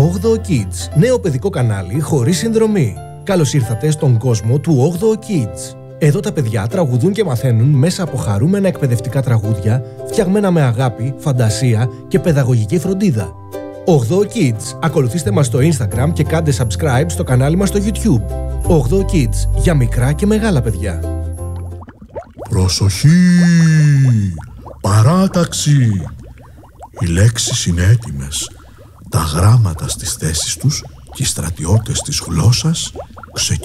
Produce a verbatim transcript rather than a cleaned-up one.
όγδοο Kids, νέο παιδικό κανάλι χωρίς συνδρομή. Καλώς ήρθατε στον κόσμο του όγδοο Kids. Εδώ τα παιδιά τραγουδούν και μαθαίνουν μέσα από χαρούμενα εκπαιδευτικά τραγούδια, φτιαγμένα με αγάπη, φαντασία και παιδαγωγική φροντίδα. όγδοο Kids. Ακολουθήστε μας στο Instagram και κάντε subscribe στο κανάλι μας στο YouTube. όγδοο Kids, για μικρά και μεγάλα παιδιά. Προσοχή! Παράταξη! Οι λέξεις είναι έτοιμες. Τα γράμματα στις θέσεις τους και οι στρατιώτες της γλώσσας ξεκινούν.